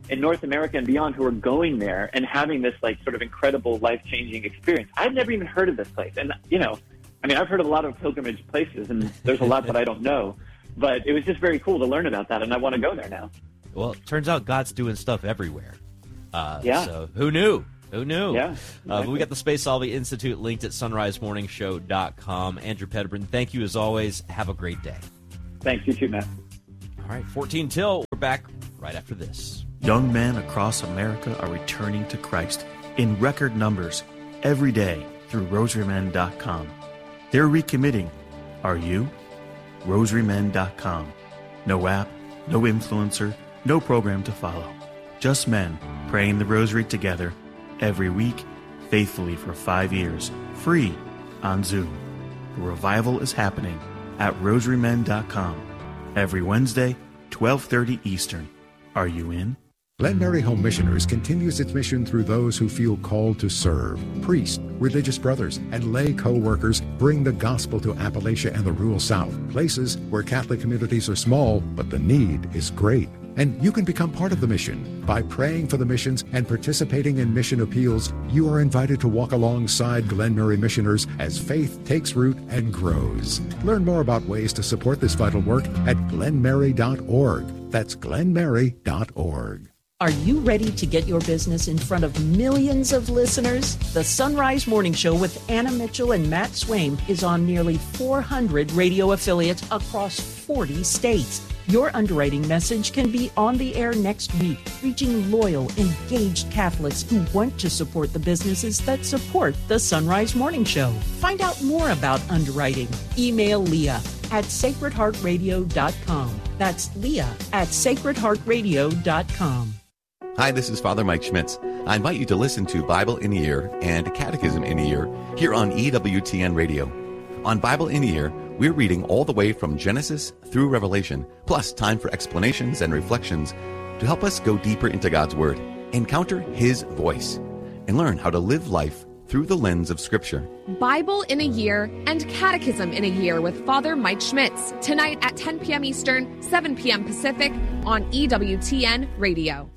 in North America and beyond who are going there and having this like sort of incredible life-changing experience. I've never even heard of this place. And, you know, I mean, I've heard of a lot of pilgrimage places, and there's a lot that I don't know. But it was just very cool to learn about that, and I want to go there now. Well, it turns out God's doing stuff everywhere. Uh, Yeah. So who knew? Who knew? Yeah, Uh, exactly. we got the Space Solving Institute linked at sunrise morning show dot com. Andrew Pettigrew, thank you as always. Have a great day. Thanks. You too, Matt. All right, fourteen till. We're back right after this. Young men across America are returning to Christ in record numbers every day through rosary men dot com. They're recommitting. Are you? rosary men dot com. No app, no influencer, no program to follow. Just men praying the rosary together every week, faithfully for five years, free on Zoom. The revival is happening at rosary men dot com every Wednesday, twelve thirty Eastern. Are you in? Glen Mary Home Missioners continues its mission through those who feel called to serve. Priests, religious brothers, and lay co-workers bring the gospel to Appalachia and the rural South, places where Catholic communities are small, but the need is great. And you can become part of the mission. By praying for the missions and participating in mission appeals, you are invited to walk alongside Glen Mary missioners as faith takes root and grows. Learn more about ways to support this vital work at glen mary dot org. That's glen mary dot org. Are you ready to get your business in front of millions of listeners? The Sunrise Morning Show with Anna Mitchell and Matt Swaim is on nearly four hundred radio affiliates across forty states. Your underwriting message can be on the air next week, reaching loyal, engaged Catholics who want to support the businesses that support the Sunrise Morning Show. Find out more about underwriting. Email Leah at sacred heart radio dot com. That's Leah at sacred heart radio dot com. Hi, this is Father Mike Schmitz. I invite you to listen to Bible in a Year and Catechism in a Year here on E W T N Radio. On Bible in a Year, we're reading all the way from Genesis through Revelation, plus time for explanations and reflections to help us go deeper into God's Word, encounter His voice, and learn how to live life through the lens of Scripture. Bible in a Year and Catechism in a Year with Father Mike Schmitz, tonight at ten p.m. Eastern, seven p.m. Pacific on E W T N Radio.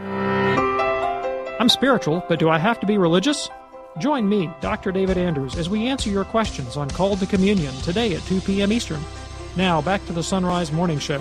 I'm spiritual, but do I have to be religious? Join me, Doctor David Andrews, as we answer your questions on Called to Communion today at two p.m. Eastern. Now, back to the Sunrise Morning Show.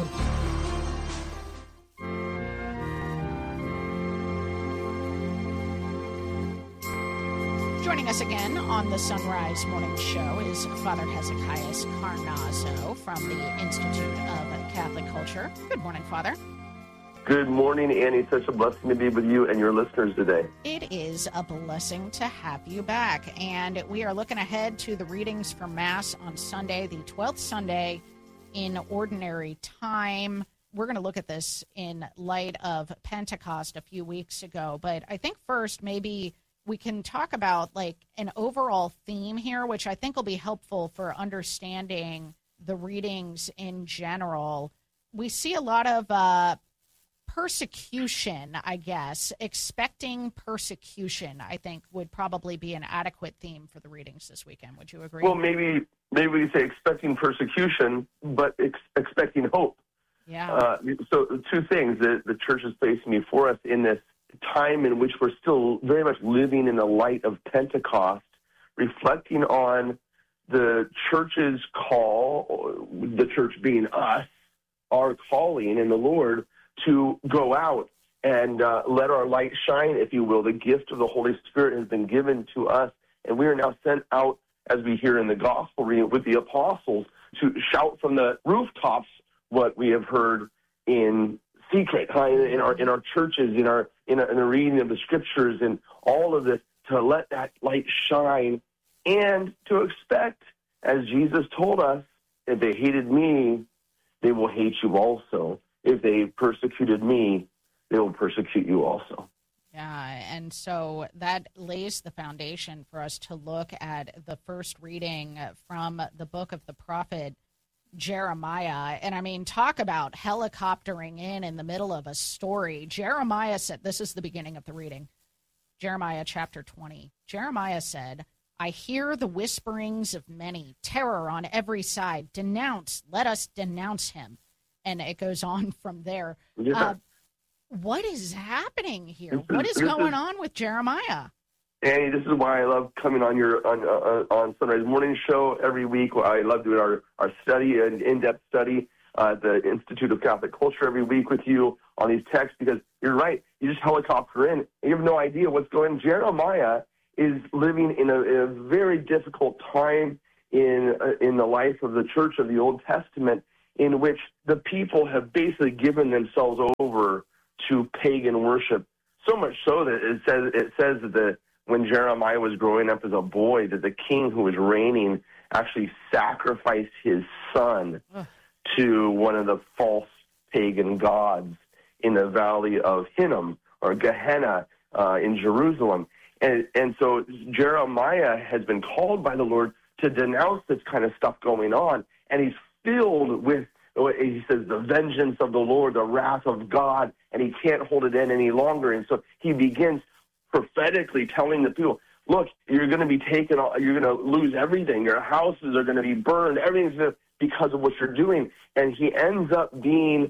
Joining us again on the Sunrise Morning Show is Father Hezekias Carnazzo from the Institute of Catholic Culture. Good morning, Father. Good morning, Annie. It's such a blessing to be with you and your listeners today. It is a blessing to have you back. And we are looking ahead to the readings for Mass on Sunday, the twelfth Sunday in Ordinary Time. We're going to look at this in light of Pentecost a few weeks ago. But I think first maybe we can talk about like an overall theme here, which I think will be helpful for understanding the readings in general. We see a lot of uh, persecution, I guess. Expecting persecution, I think, would probably be an adequate theme for the readings this weekend. Would you agree? Well, maybe maybe we say expecting persecution, but ex- expecting hope. Yeah. Uh, so two things that the church is placing before us in this time in which we're still very much living in the light of Pentecost, reflecting on the church's call, the church being us, our calling in the Lord, to go out and uh, let our light shine, if you will. The gift of the Holy Spirit has been given to us, and we are now sent out, as we hear in the gospel reading, with the apostles to shout from the rooftops what we have heard in secret, in our in our churches, in our in, our, in the reading of the scriptures, and all of this, to let that light shine, and to expect, as Jesus told us, if they hated me, they will hate you also. If they persecuted me, they will persecute you also. Yeah, and so that lays the foundation for us to look at the first reading from the book of the prophet Jeremiah. And I mean, talk about helicoptering in in the middle of a story. Jeremiah said, this is the beginning of the reading, Jeremiah chapter twenty. Jeremiah said, I hear the whisperings of many, terror on every side. Denounce, let us denounce him. And it goes on from there. Yeah. Uh, What is happening here? What is going on with Jeremiah? Annie, this is why I love coming on your on uh, on Sunrise Morning Show every week. I love doing our, our study, an in-depth study uh, at the Institute of Catholic Culture every week with you on these texts, because you're right. You just helicopter in. You have no idea what's going on. Jeremiah is living in a, in a very difficult time in uh, in the life of the church of the Old Testament, in which the people have basically given themselves over to pagan worship. So much so that it says it says that the when Jeremiah was growing up as a boy, that the king who was reigning actually sacrificed his son Ugh. to one of the false pagan gods in the valley of Hinnom, or Gehenna, uh, in Jerusalem. And, and so Jeremiah has been called by the Lord to denounce this kind of stuff going on, and he's filled with, he says, the vengeance of the Lord, the wrath of God, and he can't hold it in any longer. And so he begins prophetically telling the people, look, you're going to be taken, you're going to lose everything. Your houses are going to be burned. Everything's because of what you're doing. And he ends up being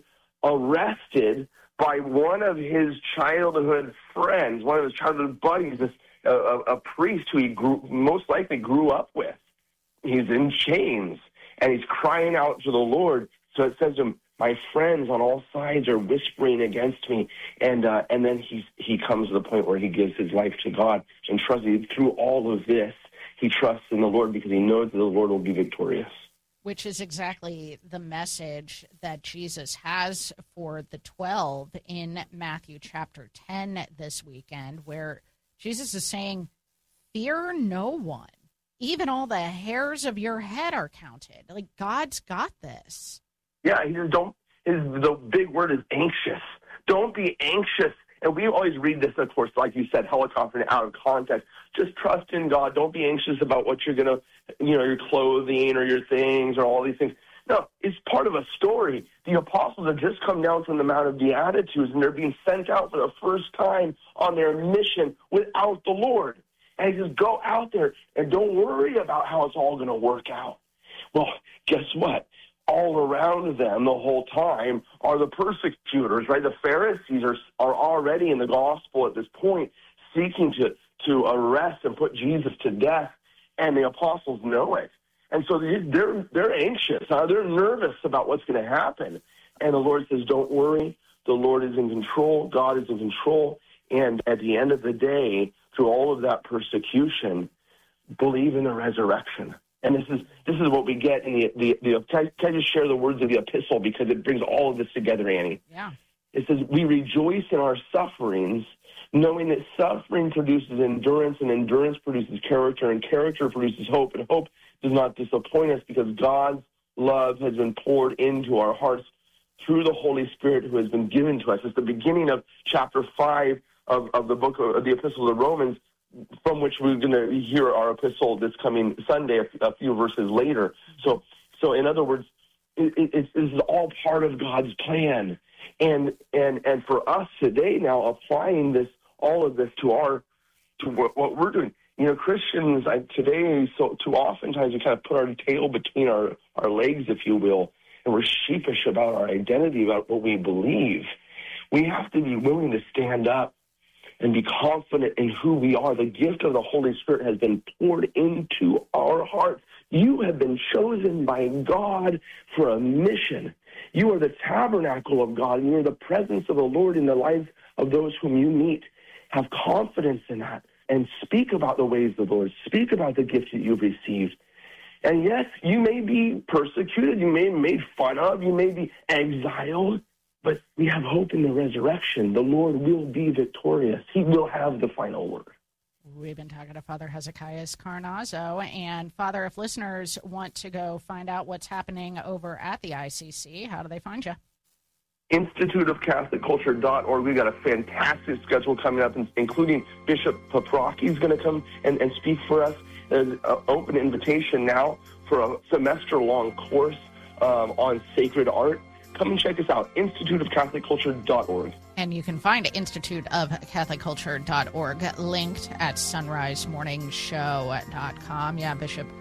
arrested by one of his childhood friends, one of his childhood buddies, this, a, a priest who he grew, most likely grew up with. He's in chains, and he's crying out to the Lord. So it says to him, my friends on all sides are whispering against me. And uh, and then he, he comes to the point where he gives his life to God and trusts him. Through all of this, he trusts in the Lord because he knows that the Lord will be victorious. Which is exactly the message that Jesus has for the twelve in Matthew chapter ten this weekend, where Jesus is saying, fear no one. Even all the hairs of your head are counted. Like, God's got this. Yeah, he says, don't, his, the big word is anxious. Don't be anxious. And we always read this, of course, like you said, helicoptering out of context. Just trust in God. Don't be anxious about what you're going to, you know, your clothing or your things or all these things. No, it's part of a story. The apostles have just come down from the Mount of Beatitudes, and they're being sent out for the first time on their mission without the Lord. And he says, go out there and don't worry about how it's all going to work out. Well, guess what? All around them the whole time are the persecutors, right? The Pharisees are are already in the gospel at this point, seeking to, to arrest and put Jesus to death, and the apostles know it. And so they're, they're anxious. Uh, they're nervous about what's going to happen. And the Lord says, don't worry. The Lord is in control. God is in control. And at the end of the day, through all of that persecution, believe in the resurrection. And this is this is what we get in the, the, the can, I, can I just share the words of the epistle, because it brings all of this together, Annie? Yeah. It says, we rejoice in our sufferings, knowing that suffering produces endurance, and endurance produces character, and character produces hope, and hope does not disappoint us, because God's love has been poured into our hearts through the Holy Spirit who has been given to us. It's the beginning of chapter five of, of the book of the Epistle of Romans, from which we're going to hear our epistle this coming Sunday, a, a few verses later. So, so in other words, it, it, it's, this is all part of God's plan. And and and for us today now, applying this, all of this to our, to what, what we're doing. You know, Christians I, today, so too oftentimes we kind of put our tail between our, our legs, if you will, and we're sheepish about our identity, about what we believe. We have to be willing to stand up and be confident in who we are. The gift of the Holy Spirit has been poured into our hearts. You have been chosen by God for a mission. You are the tabernacle of God, and you are the presence of the Lord in the lives of those whom you meet. Have confidence in that, and speak about the ways of the Lord. Speak about the gifts that you've received. And yes, you may be persecuted, you may be made fun of, you may be exiled, but we have hope in the resurrection. The Lord will be victorious. He will have the final word. We've been talking to Father Hezekiah Carnazzo. And, Father, if listeners want to go find out what's happening over at the I C C, how do they find you? Institute of Catholic Culture dot org. We've got a fantastic schedule coming up, including Bishop Paprocki is going to come and, and speak for us. There's an open invitation now for a semester-long course um, on sacred art. Come and check us out, Institute of Catholic Culture dot org. And you can find Institute of Catholic Culture dot org linked at sunrise morning show dot com. Yeah, Bishop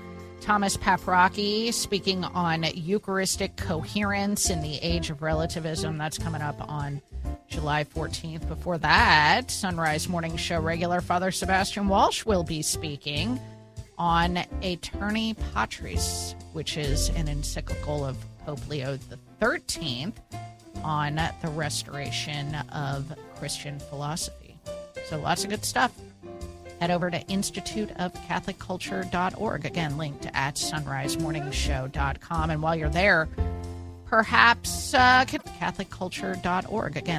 Thomas Paprocki speaking on Eucharistic coherence in the age of relativism. That's coming up on July fourteenth. Before that, Sunrise Morning Show regular Father Sebastian Walsh will be speaking on Aeterni Patris, which is an encyclical of Pope Leo the thirteenth on the restoration of Christian philosophy. So lots of good stuff. Head over to institute of catholic culture dot org. Again, linked at sunrise morning show dot com. And while you're there, perhaps uh, catholic culture dot org. Again,